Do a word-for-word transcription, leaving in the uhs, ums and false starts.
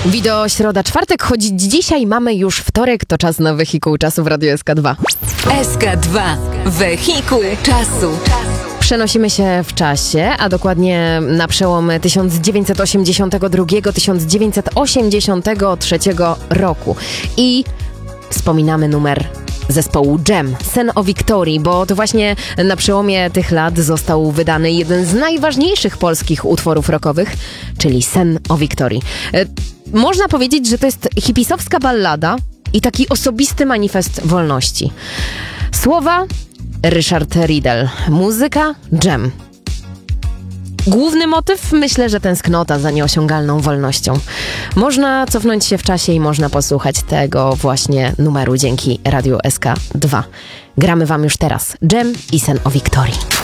Wideo środa, czwartek, choć dzisiaj mamy już wtorek, to czas na Wehikuł Czasu w Radiu S K dwa. S K dwa. Wehikuł Czasu. Przenosimy się w czasie, a dokładnie na przełom tysiąc dziewięćset osiemdziesiątego drugiego do tysiąc dziewięćset osiemdziesiątego trzeciego roku. I wspominamy numer zespołu Dżem, Sen o Wiktorii, bo to właśnie na przełomie tych lat został wydany jeden z najważniejszych polskich utworów rockowych, czyli Sen o Wiktorii. E, można powiedzieć, że to jest hipisowska ballada i taki osobisty manifest wolności. Słowa Ryszard Riedel, muzyka Dżem. Główny motyw? Myślę, że tęsknota za nieosiągalną wolnością. Można cofnąć się w czasie i można posłuchać tego właśnie numeru dzięki Radiu S K dwa. Gramy wam już teraz Dżem i Sen o Wiktorii.